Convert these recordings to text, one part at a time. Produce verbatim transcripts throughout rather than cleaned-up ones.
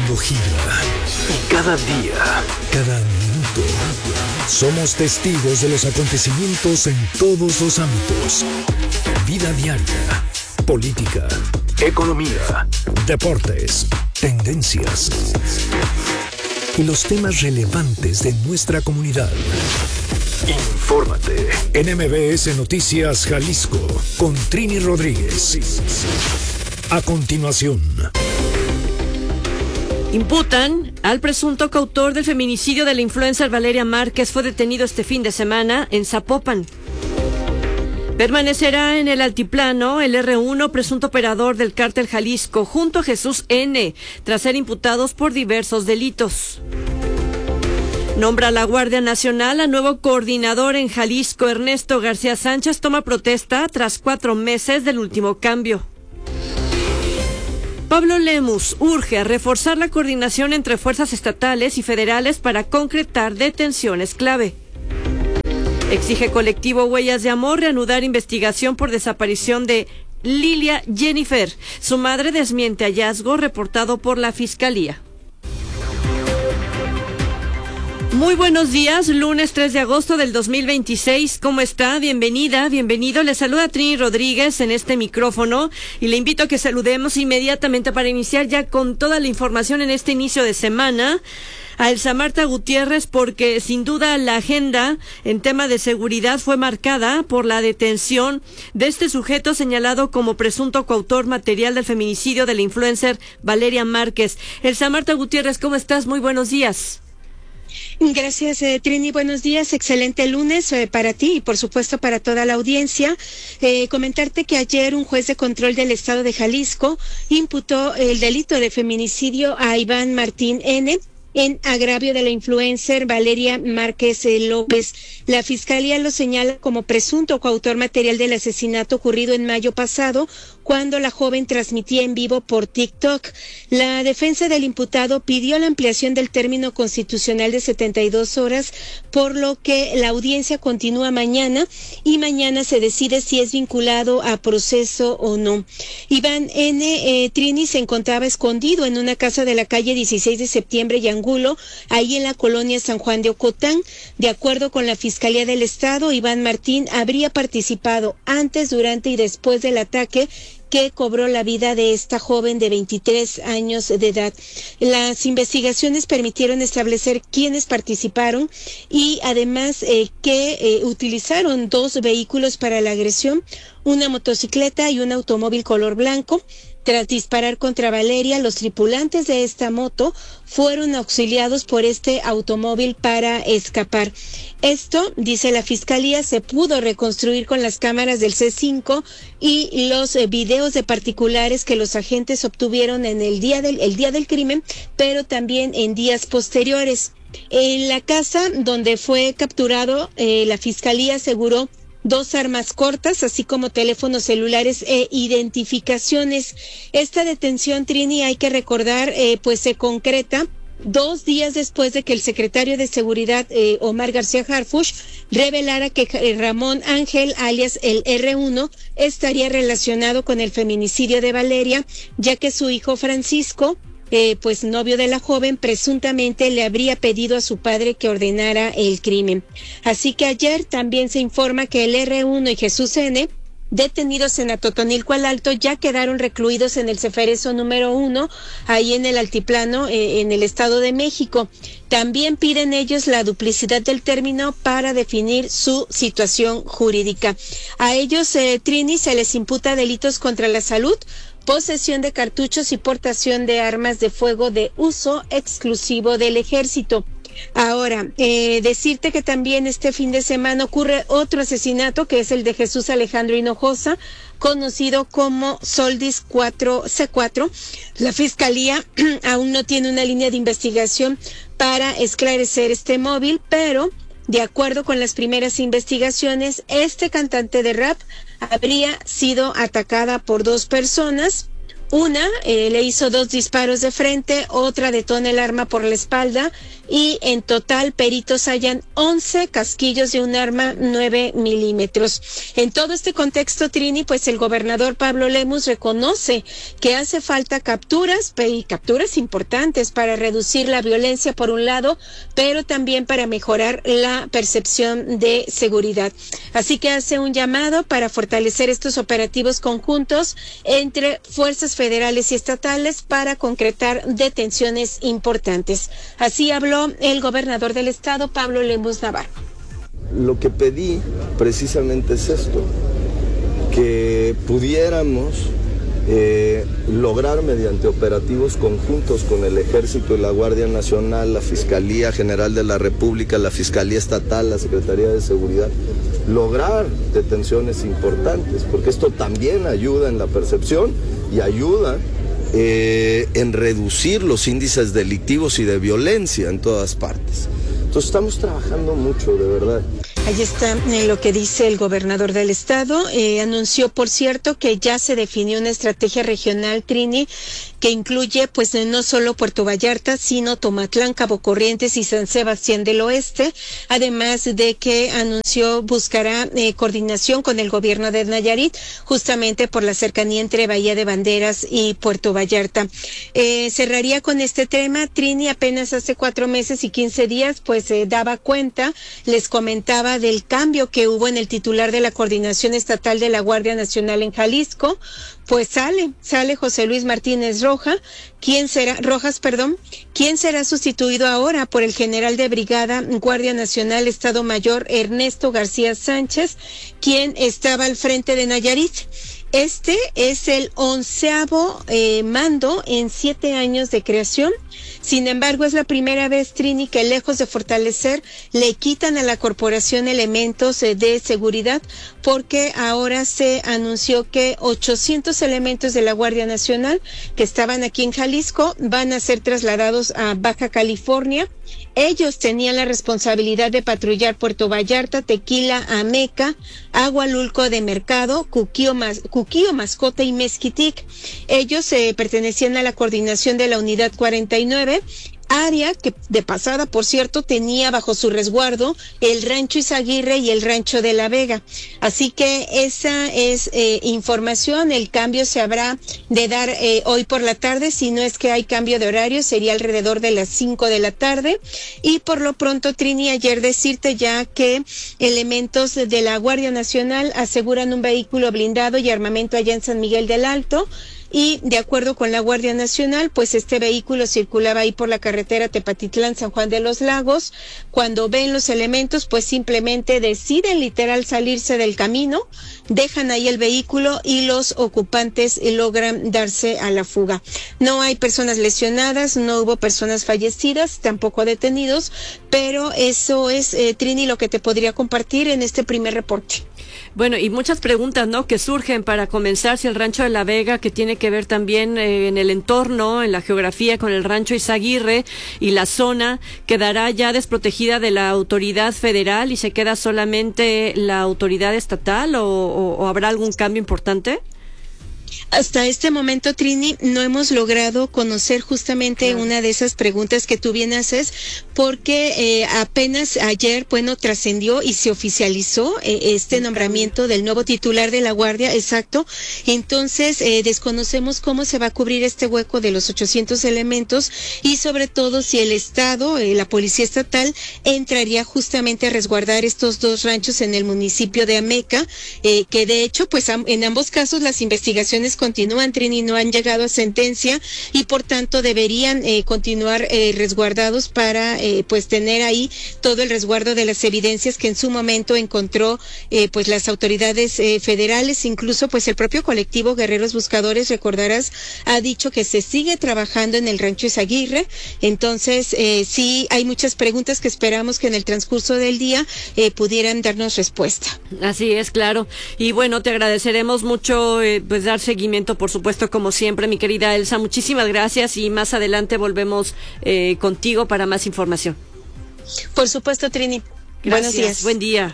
mundo gira y cada día, cada minuto, somos testigos de los acontecimientos en todos los ámbitos. Vida diaria, política, economía, deportes, tendencias y los temas relevantes de nuestra comunidad. Infórmate en M B S Noticias Jalisco con Trini Rodríguez. A continuación. Imputan al presunto coautor del feminicidio de la influencer Valeria Márquez. Fue detenido este fin de semana en Zapopan. Permanecerá en el altiplano el erre uno, presunto operador del cártel Jalisco, junto a Jesús ene, tras ser imputados por diversos delitos. Nombra a la Guardia Nacional a nuevo coordinador en Jalisco. Ernesto García Sánchez toma protesta tras cuatro meses del último cambio. Pablo Lemus urge a reforzar la coordinación entre fuerzas estatales y federales para concretar detenciones clave. Exige colectivo Huellas de Amor reanudar investigación por desaparición de Lilia Jennifer. Su madre desmiente hallazgo reportado por la Fiscalía. Muy buenos días, lunes tres de agosto del dos mil veintiséis. ¿Cómo está? Bienvenida, bienvenido. Le saluda Trini Rodríguez en este micrófono y le invito a que saludemos inmediatamente para iniciar ya con toda la información en este inicio de semana a Elsa Marta Gutiérrez, porque sin duda la agenda en tema de seguridad fue marcada por la detención de este sujeto señalado como presunto coautor material del feminicidio de la influencer Valeria Márquez. Elsa Marta Gutiérrez, ¿cómo estás? Muy buenos días. Gracias, eh, Trini. Buenos días. Excelente lunes eh, para ti y, por supuesto, para toda la audiencia. Eh, comentarte que ayer un juez de control del estado de Jalisco imputó el delito de feminicidio a Iván Martín ene en agravio de la influencer Valeria Márquez López. La fiscalía lo señala como presunto coautor material del asesinato ocurrido en mayo pasado, cuando la joven transmitía en vivo por TikTok. La defensa del imputado pidió la ampliación del término constitucional de setenta y dos horas, por lo que la audiencia continúa mañana y mañana se decide si es vinculado a proceso o no. Iván ene. Eh, Trini se encontraba escondido en una casa de la calle dieciséis de septiembre y Angulo, ahí en la colonia San Juan de Ocotán. De acuerdo con la Fiscalía del Estado, Iván Martín habría participado antes, durante y después del ataque que cobró la vida de esta joven de veintitrés años de edad. Las investigaciones permitieron establecer quiénes participaron y además eh, que eh, utilizaron dos vehículos para la agresión, una motocicleta y un automóvil color blanco. Tras disparar contra Valeria, los tripulantes de esta moto fueron auxiliados por este automóvil para escapar. Esto, dice la Fiscalía, se pudo reconstruir con las cámaras del ce cinco y los eh, videos de particulares que los agentes obtuvieron en el día del, el día del crimen, pero también en días posteriores. En la casa donde fue capturado, eh, la Fiscalía aseguró dos armas cortas, así como teléfonos celulares e identificaciones. Esta detención, Trini, hay que recordar, eh, pues se concreta dos días después de que el secretario de Seguridad, eh, Omar García Harfuch, revelara que Ramón Ángel, alias el erre uno, estaría relacionado con el feminicidio de Valeria, ya que su hijo Francisco, Eh, pues novio de la joven, presuntamente le habría pedido a su padre que ordenara el crimen. Así que ayer también se informa que el erre uno y Jesús ene, detenidos en Atotonilco al Alto, ya quedaron recluidos en el Ceferezo número uno, ahí en el altiplano, eh, en el Estado de México. También piden ellos la duplicidad del término para definir su situación jurídica. A ellos, eh, Trini, se les imputa delitos contra la salud, posesión de cartuchos y portación de armas de fuego de uso exclusivo del ejército. Ahora, eh, decirte que también este fin de semana ocurre otro asesinato, que es el de Jesús Alejandro Hinojosa, conocido como Soldis cuatro ce cuatro. La Fiscalía aún no tiene una línea de investigación para esclarecer este móvil, pero de acuerdo con las primeras investigaciones, este cantante de rap habría sido atacada por dos personas. Una eh, le hizo dos disparos de frente, otra detona el arma por la espalda y en total peritos hallan once casquillos de un arma nueve milímetros. En todo este contexto, Trini, pues el gobernador Pablo Lemus reconoce que hace falta capturas y capturas importantes para reducir la violencia por un lado, pero también para mejorar la percepción de seguridad. Así que hace un llamado para fortalecer estos operativos conjuntos entre fuerzas federales y estatales para concretar detenciones importantes. Así habló el gobernador del estado, Pablo Lemus Navarro. Lo que pedí precisamente es esto, que pudiéramos eh, lograr mediante operativos conjuntos con el Ejército y la Guardia Nacional, la Fiscalía General de la República, la Fiscalía Estatal, la Secretaría de Seguridad, lograr detenciones importantes, porque esto también ayuda en la percepción y ayuda Eh, en reducir los índices delictivos y de violencia en todas partes. Entonces estamos trabajando mucho, de verdad. Ahí está eh, lo que dice el gobernador del estado. Eh, anunció, por cierto, que ya se definió una estrategia regional, Trini, que incluye pues no solo Puerto Vallarta, sino Tomatlán, Cabo Corrientes y San Sebastián del Oeste, además de que anunció buscará eh, coordinación con el gobierno de Nayarit, justamente por la cercanía entre Bahía de Banderas y Puerto Vallarta. Eh, cerraría con este tema, Trini, apenas hace cuatro meses y quince días, pues se eh, daba cuenta, les comentaba del cambio que hubo en el titular de la Coordinación Estatal de la Guardia Nacional en Jalisco. Pues sale, sale José Luis Martínez Roja, ¿quién será, Rojas, perdón, quién será sustituido ahora por el general de brigada Guardia Nacional Estado Mayor Ernesto García Sánchez, quien estaba al frente de Nayarit. Este es el onceavo eh, mando en siete años de creación. Sin embargo, es la primera vez, Trini, que lejos de fortalecer, le quitan a la corporación elementos eh, de seguridad, porque ahora se anunció que ochocientos elementos de la Guardia Nacional que estaban aquí en Jalisco van a ser trasladados a Baja California. Ellos tenían la responsabilidad de patrullar Puerto Vallarta, Tequila, Ameca, Agualulco de Mercado, Cuquío, Mas, Cuquío Mascota y Mezquitic. Ellos eh, pertenecían a la coordinación de la Unidad cuarenta y nueve, área que de pasada, por cierto, tenía bajo su resguardo el Rancho Izaguirre y el Rancho de la Vega. Así que esa es eh, información. El cambio se habrá de dar eh, hoy por la tarde, si no es que hay cambio de horario, sería alrededor de las cinco de la tarde. Y por lo pronto, Trini, ayer decirte ya que elementos de la Guardia Nacional aseguran un vehículo blindado y armamento allá en San Miguel del Alto. Y de acuerdo con la Guardia Nacional, pues este vehículo circulaba ahí por la carretera Tepatitlán-San Juan de los Lagos. Cuando ven los elementos, pues simplemente deciden literal salirse del camino, dejan ahí el vehículo y los ocupantes logran darse a la fuga. No hay personas lesionadas, no hubo personas fallecidas, tampoco detenidos, pero eso es, eh, Trini, lo que te podría compartir en este primer reporte. Bueno, y muchas preguntas, ¿no?, que surgen para comenzar, si el Rancho de la Vega, que tiene que ver también eh, en el entorno, en la geografía con el Rancho Izaguirre y la zona, quedará ya desprotegida de la autoridad federal y se queda solamente la autoridad estatal, o, o, o habrá algún cambio importante? Hasta este momento, Trini, no hemos logrado conocer justamente claro. una de esas preguntas que tú bien haces, porque eh, apenas ayer, bueno, trascendió y se oficializó eh, este nombramiento del nuevo titular de la Guardia, exacto. Entonces, eh, desconocemos cómo se va a cubrir este hueco de los ochocientos elementos y sobre todo si el Estado, eh, la Policía Estatal, entraría justamente a resguardar estos dos ranchos en el municipio de Ameca, eh, que de hecho, pues am- en ambos casos las investigaciones continúan, Trini, no han llegado a sentencia y por tanto deberían eh, continuar eh, resguardados para eh, pues tener ahí todo el resguardo de las evidencias que en su momento encontró eh, pues las autoridades eh, federales, incluso pues el propio colectivo Guerreros Buscadores, recordarás, ha dicho que se sigue trabajando en el Rancho Izaguirre. Entonces eh, sí hay muchas preguntas que esperamos que en el transcurso del día eh, pudieran darnos respuesta. Así es, claro. Y bueno, te agradeceremos mucho eh, pues dar seguimiento, por supuesto, como siempre, mi querida Elsa. Muchísimas gracias y más adelante volvemos eh, contigo para más información. Por supuesto, Trini. Gracias. Buenos días. Buen día.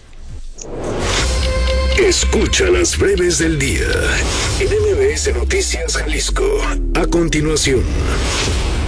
Escucha las breves del día en M B S Noticias Jalisco. A continuación.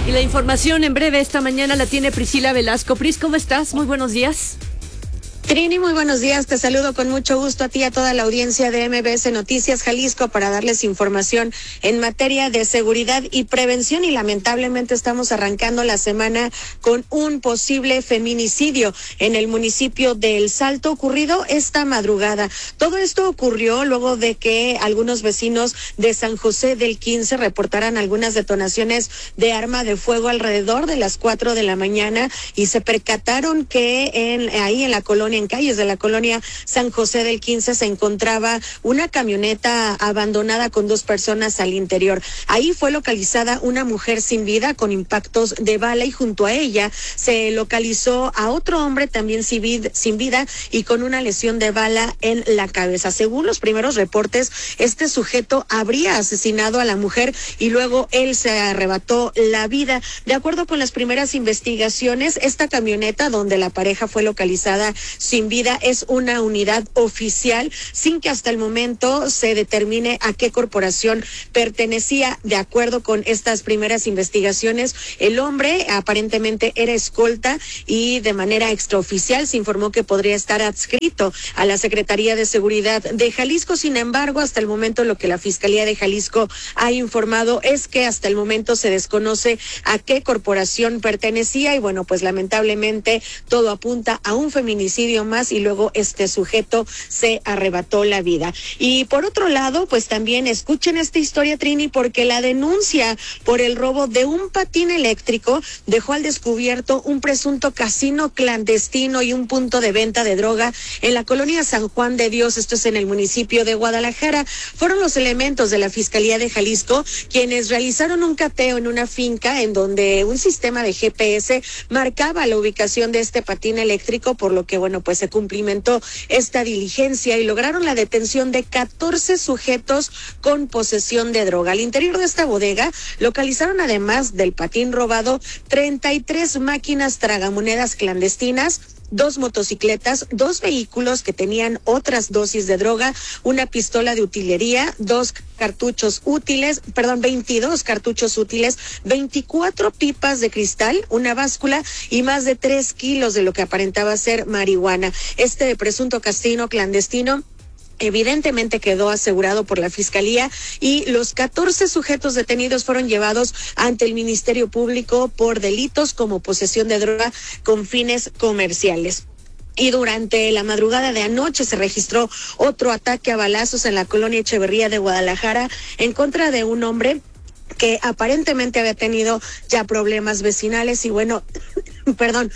Y la información en breve esta mañana la tiene Priscila Velasco. Pris, ¿cómo estás? Muy buenos días. Trini, muy buenos días. Te saludo con mucho gusto a ti y a toda la audiencia de M B S Noticias Jalisco para darles información en materia de seguridad y prevención. Y lamentablemente estamos arrancando la semana con un posible feminicidio en el municipio de El Salto, ocurrido esta madrugada. Todo esto ocurrió luego de que algunos vecinos de San José del quince reportaran algunas detonaciones de arma de fuego alrededor de las cuatro de la mañana y se percataron que en ahí en la colonia en calles de la colonia San José del quince se encontraba una camioneta abandonada con dos personas al interior. Ahí fue localizada una mujer sin vida con impactos de bala y junto a ella se localizó a otro hombre también sin vida y con una lesión de bala en la cabeza. Según los primeros reportes, este sujeto habría asesinado a la mujer y luego él se arrebató la vida. De acuerdo con las primeras investigaciones, esta camioneta donde la pareja fue localizada sin vida es una unidad oficial sin que hasta el momento se determine a qué corporación pertenecía. De acuerdo con estas primeras investigaciones, el hombre aparentemente era escolta y de manera extraoficial se informó que podría estar adscrito a la Secretaría de Seguridad de Jalisco. Sin embargo, hasta el momento lo que la Fiscalía de Jalisco ha informado es que hasta el momento se desconoce a qué corporación pertenecía y bueno, pues lamentablemente todo apunta a un feminicidio más y luego este sujeto se arrebató la vida. Y por otro lado, pues también escuchen esta historia, Trini, porque la denuncia por el robo de un patín eléctrico dejó al descubierto un presunto casino clandestino y un punto de venta de droga en la colonia San Juan de Dios, esto es en el municipio de Guadalajara. Fueron los elementos de la Fiscalía de Jalisco quienes realizaron un cateo en una finca en donde un sistema de G P S marcaba la ubicación de este patín eléctrico, por lo que bueno, pues se cumplimentó esta diligencia y lograron la detención de catorce sujetos con posesión de droga. Al interior de esta bodega localizaron, además del patín robado, treinta y tres máquinas tragamonedas clandestinas, dos motocicletas, dos vehículos que tenían otras dosis de droga, una pistola de utilería, dos cartuchos útiles, perdón, veintidós cartuchos útiles, veinticuatro pipas de cristal, una báscula y más de tres kilos de lo que aparentaba ser marihuana. Este presunto casino clandestino evidentemente quedó asegurado por la Fiscalía y los catorce sujetos detenidos fueron llevados ante el Ministerio Público por delitos como posesión de droga con fines comerciales. Y durante la madrugada de anoche se registró otro ataque a balazos en la colonia Echeverría de Guadalajara en contra de un hombre que aparentemente había tenido ya problemas vecinales y bueno, perdón,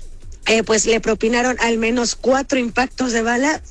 Eh, pues le propinaron al menos cuatro impactos de bala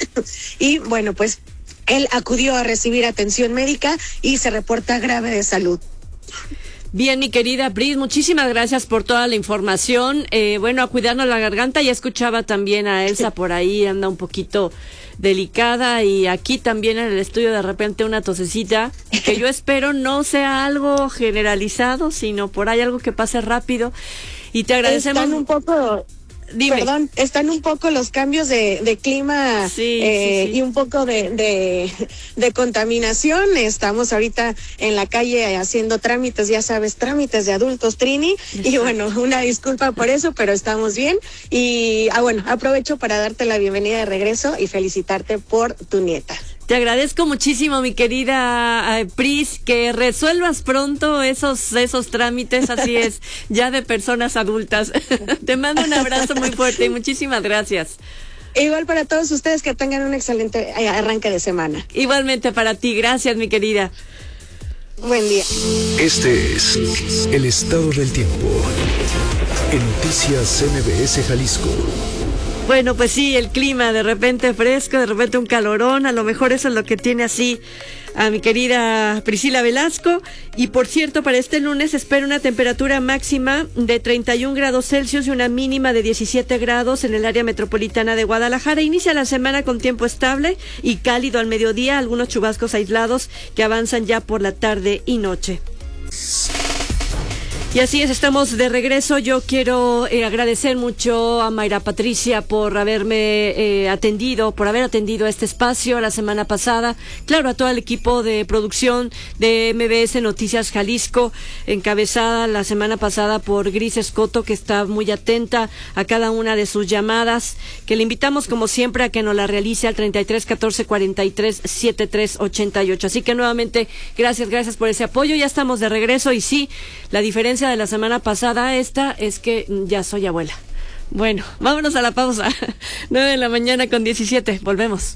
y bueno, pues él acudió a recibir atención médica y se reporta grave de salud. Bien, mi querida Pris, muchísimas gracias por toda la información. Eh, bueno, a cuidarnos la garganta. Ya escuchaba también a Elsa por ahí, anda un poquito delicada y aquí también en el estudio de repente una tosecita que yo espero no sea algo generalizado, sino por ahí algo que pase rápido. Y te agradecemos. Están un poco... Dime. Perdón, están un poco los cambios de, de clima sí, eh, sí, sí. y un poco de, de, de contaminación. Estamos ahorita en la calle haciendo trámites, ya sabes, trámites de adultos, Trini. Exacto. Y bueno, una disculpa por eso, pero estamos bien. Y ah, bueno, aprovecho para darte la bienvenida de regreso y felicitarte por tu nieta. Te agradezco muchísimo, mi querida eh, Pris, que resuelvas pronto esos esos trámites, así es, ya de personas adultas. Te mando un abrazo muy fuerte y muchísimas gracias. Igual para todos ustedes, que tengan un excelente arranque de semana. Igualmente para ti, gracias, mi querida. Buen día. Este es el estado del tiempo en Noticias M B S Jalisco. Bueno, pues sí, el clima de repente fresco, de repente un calorón, a lo mejor eso es lo que tiene así a mi querida Priscila Velasco. Y por cierto, para este lunes espero una temperatura máxima de treinta y un grados Celsius y una mínima de diecisiete grados en el área metropolitana de Guadalajara. Inicia la semana con tiempo estable y cálido al mediodía, algunos chubascos aislados que avanzan ya por la tarde y noche. Y así es, estamos de regreso. Yo quiero eh, agradecer mucho a Mayra Patricia por haberme eh, atendido, por haber atendido a este espacio la semana pasada. Claro, a todo el equipo de producción de M B S Noticias Jalisco, encabezada la semana pasada por Gris Escoto, que está muy atenta a cada una de sus llamadas, que le invitamos como siempre a que nos la realice al treinta y tres catorce cuarenta y tres setenta y tres ochenta y ocho. Así que nuevamente, gracias, gracias por ese apoyo. Ya estamos de regreso y sí, la diferencia de la semana pasada esta es que ya soy abuela. Bueno, vámonos a la pausa. nueve de la mañana con diecisiete. Volvemos.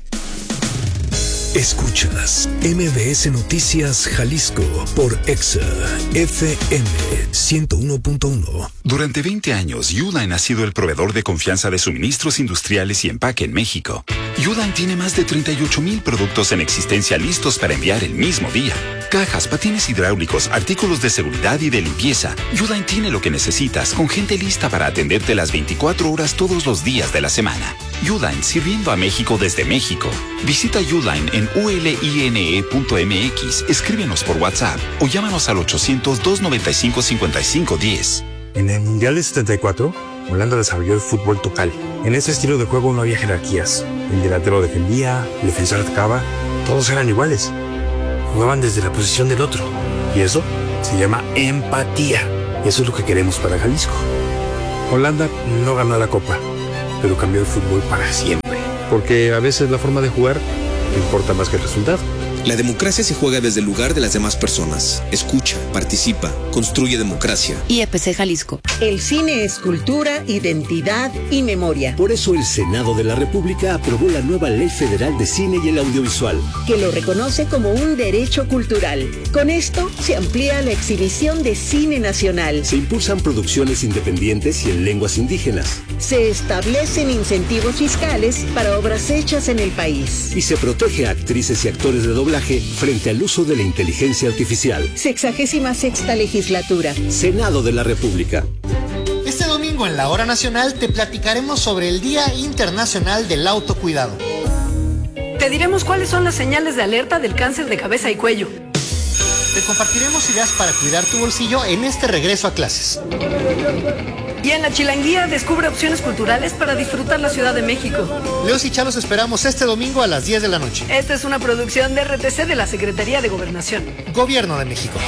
Escuchas M B S Noticias Jalisco por Exa F M ciento uno punto uno. Durante veinte años, Uline ha sido el proveedor de confianza de suministros industriales y empaque en México. Uline tiene más de treinta y ocho mil productos en existencia listos para enviar el mismo día. Cajas, patines hidráulicos, artículos de seguridad y de limpieza. Uline tiene lo que necesitas, con gente lista para atenderte las veinticuatro horas todos los días de la semana. Uline, sirviendo a México desde México. Visita Uline en u l i n e punto m x, escríbenos por WhatsApp o llámanos al ochocientos, doscientos noventa y cinco, cincuenta y cinco diez. En el Mundial de setenta y cuatro, Holanda desarrolló el fútbol total. En ese estilo de juego no había jerarquías. El delantero defendía, el defensor atacaba, todos eran iguales. Jugaban desde la posición del otro. Y eso se llama empatía. Eso es lo que queremos para Jalisco. Holanda no ganó la Copa, pero cambió el fútbol para siempre. Porque a veces la forma de jugar importa más que el resultado. La democracia se juega desde el lugar de las demás personas. Escucha, participa, construye democracia. I E P C Jalisco. El cine es cultura, identidad y memoria. Por eso el Senado de la República aprobó la nueva Ley Federal de Cine y el Audiovisual, que lo reconoce como un derecho cultural. Con esto se amplía la exhibición de cine nacional. Se impulsan producciones independientes y en lenguas indígenas. Se establecen incentivos fiscales para obras hechas en el país. Y se protege a actrices y actores de doblaje frente al uso de la inteligencia artificial. Sexagésima sexta legislatura. Senado de la República. Este domingo en la Hora Nacional te platicaremos sobre el Día Internacional del Autocuidado. Te diremos cuáles son las señales de alerta del cáncer de cabeza y cuello. Te compartiremos ideas para cuidar tu bolsillo en este regreso a clases. Y en la Chilanguía descubre opciones culturales para disfrutar la Ciudad de México. Leos y Chalos esperamos este domingo a las diez de la noche. Esta es una producción de R T C de la Secretaría de Gobernación. Gobierno de México.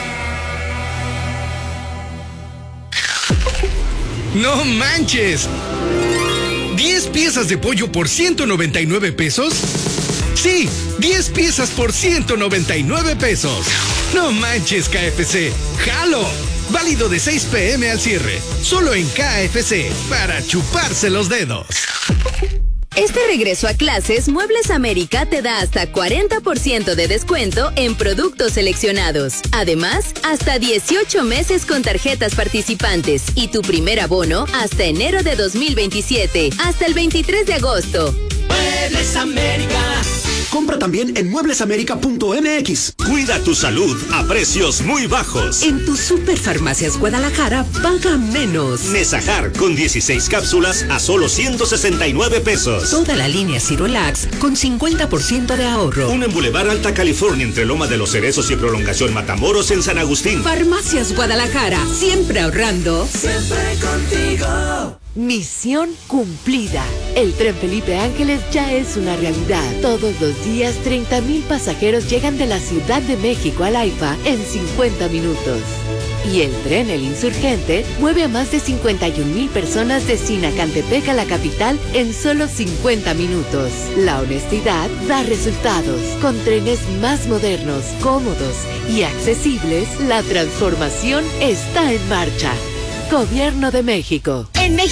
¡No manches! ¿diez piezas de pollo por ciento noventa y nueve pesos? Sí, diez piezas por ciento noventa y nueve pesos. ¡No manches, K F C! ¡Jalo! Válido de seis pe eme al cierre. Solo en K F C, para chuparse los dedos. Este regreso a clases, Muebles América te da hasta cuarenta por ciento de descuento en productos seleccionados. Además, hasta dieciocho meses con tarjetas participantes y tu primer abono hasta enero de dos mil veintisiete, hasta el veintitrés de agosto. Muebles América. Compra también en muebles américa punto m x. Cuida tu salud a precios muy bajos. En tus Superfarmacias Guadalajara paga menos. Nesajar con dieciséis cápsulas a solo ciento sesenta y nueve pesos. Toda la línea Cirolax con cincuenta por ciento de ahorro. Un en Boulevard Alta California entre Loma de los Cerezos y Prolongación Matamoros en San Agustín. Farmacias Guadalajara, siempre ahorrando. Siempre contigo. Misión cumplida. El tren Felipe Ángeles ya es una realidad. Todos los días, treinta mil pasajeros llegan de la Ciudad de México al AIFA en cincuenta minutos. Y el tren El Insurgente mueve a más de cincuenta y un mil personas de Sinacantepec a la capital en solo cincuenta minutos. La honestidad da resultados. Con trenes más modernos, cómodos y accesibles, la transformación está en marcha. Gobierno de México. En México.